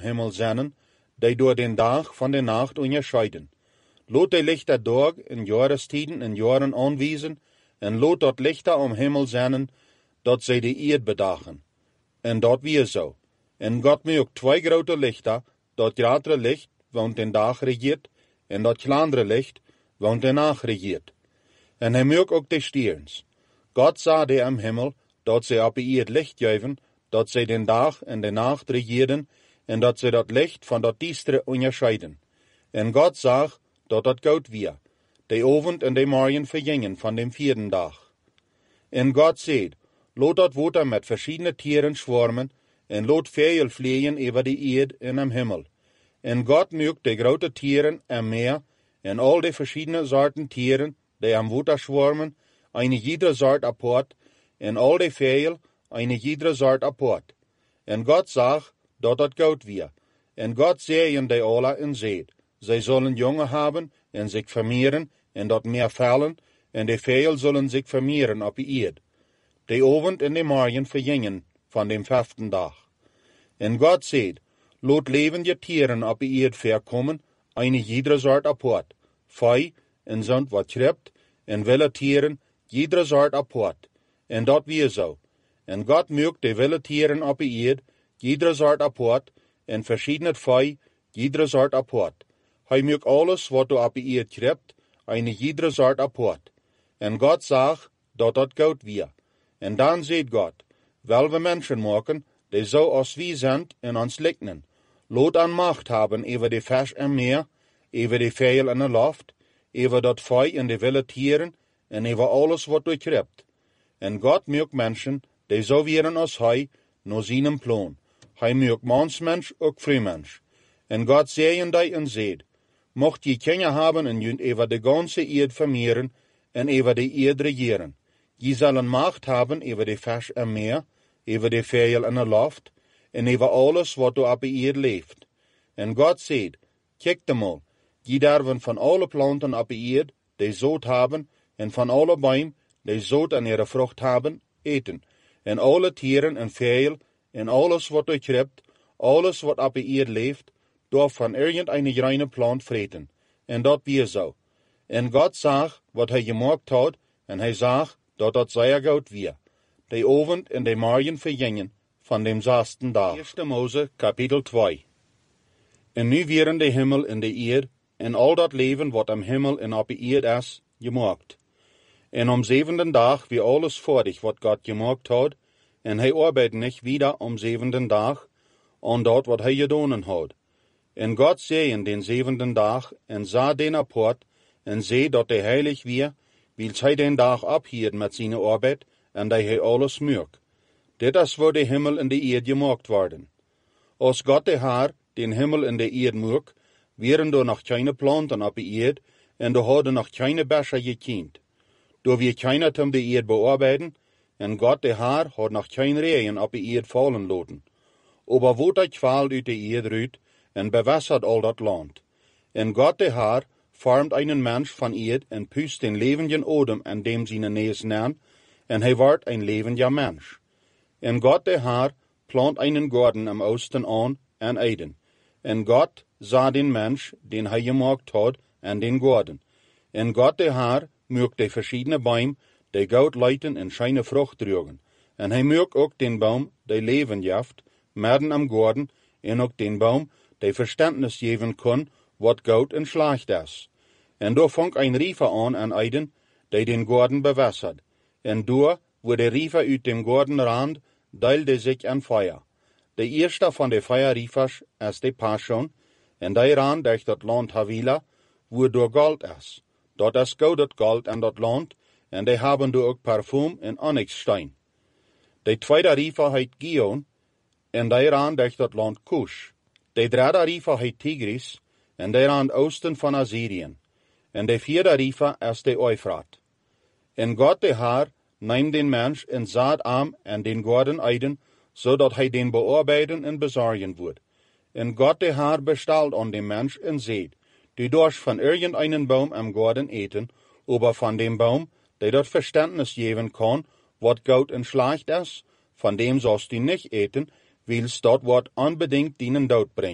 Himmel zijn, die door den dag van de nacht onderscheiden. Laat de lichter dag in jaarstiden en jaren aanwijzen, en laat dat lichter om Himmel zijn, dat zij de eerd bedagen. En dat weer zo. En God maakt twee grote lichter, dat grotere licht, want den dag regeert, en dat kleinere licht, want de nacht regeert. En hij maakt ook de sterns. God zei am Himmel, dat zij op de eerd licht geven, dat zij den dag en de nacht regeerden, en dat zij dat licht van dat duistere onderscheiden. En God zag dat dat goed weer. De avond en de morgen vergingen van de vierde dag. En God zei, laat dat water met verschillende tieren zwermen, en laat vogel vliegen over de eerd en am Himmel. En God maakt de grote tieren am meer, en al de verschillende soorten tieren, die am water zwermen, eine iedere soort apart, en al de vogel, eine iedere soort apart. En God zag dat dat goed weer. En God zei de alle en zei, zij zullen jongen hebben en zich vermeerderen, en dat meer vallen, en de vogel zullen zich vermeerderen op de eerd. De avond en de morgen vergingen van de vijfde dag. En God zei, laat levende tieren op de eerd verkomen, eine iedere soort apart. Vee en zond wat krept, en wilde tieren, iedere soort apart. En dat weer zo. En God maakt de wilde tieren op de eerd, iedere soort apart, en verschillende vee, iedere soort apart. Hij maakt alles wat er op de eerd krept, eine iedere soort apart. En God zag dat dat goed weer. En dan zei God, wel we mensen maken, die zo als wie zijn en ons lijken. Laat aan macht hebben over de vis en meer, over de vogel en de lucht, over dat vee en de wilde tieren, en over alles wat er krept. En God maakt mensen, die zo wieren als hij, naar zijn plan. Hij maakt mansmens ook vrouwmens. En God zei en zei, mocht je kinderen hebben en je over de ganse eerd vermeerderen, en over de eerd regeren. Je zullen macht hebben over de vis en meer, over de vogel en de lucht, en over alles wat er op de eerd leeft. En God zei, kijk de mal, je derven van alle planten op de eerd, die zout hebben, en van alle bomen, die zout aan ihre vrucht hebben, eten. En alle tieren en vogel, en alles wat er krept, alles wat op de eerd leeft, door van irgendeine reine plant vreten. En dat weer zo. En God zag wat hij gemaakt had, en hij zag dat dat zeer goed weer. De avond en de morgen vergingen van de zesde dag. 1 Mose, kapitel 2. En nu wieren de hemel en de eerd, en al dat leven wat am hemel en op de eerd is, gemaakt. En om zevende dag weer alles vorig wat God gemaakt had, en hij arbeidde niet wieder om zevende dag, aan dat wat hij gedaan had. En God zei in den zevende dag, en zag den apart, en zei dat hij heilig weer, wils hij den dag ophield met zijn arbeid, en dat hij alles maakt. Dit is waar de hemel en de eerd gemaakt worden. Als God de Heer den hemel en de eerd maakt, wären er nog keine planten op de eerd, en er hadden nog keine bessen gekend. Door we keiner om de eerd bearbeiden, en God de Heer had nog geen regen op de eerd vallen laten. Aber water kwalt uit de eerd uit, en bewässert al dat land. En God de Heer vormt einen Mensch van eerd, en puist den levenden odem en dem zijn nees naan, en hij wordt een levender mens. En God de Heer plant einen garten am oosten aan, en Eden. En God zag den Mensch, den hij gemaakt had, en den garten. En God de Heer maakt de verschiedene bomen, die goud leiden en schijne vrucht dragen. En hij maakt ook den boom, die leven geeft, midden am garten, en ook den boom, die verstandnis geven kan, wat goed en slecht is. En daar vangt een river aan en Eden, die den garten bewässert. En daar, wo de river uit dem garten rand, deelde zich aan feuer. De eerste van de feuerrivers is de Pashon, en die rand durch dat land Havila, wo door goud is. Dat is goud goud aan dat land, en die hebben daar ook parfum en onyxstein. De tweede river heet Gihon, en die rand durch dat land Cush. De derde river heet Tigris, en die rand oosten van Assyrien. En de vierde river is de Euphrat. En God de Heer neemt den mens en zaad aan en den garten Eden, zodat hij den bearbeiden en bezorgen wordt. En God de Heer bestelt aan den mens en zegt, du darfst van irgendeinen boom am garten eten, aber van dem boom, die dat verstandnis geven kan, wat goed en slecht is, van dem sollst du niet eten, wils dat wat unbedingt dienen dood brengt.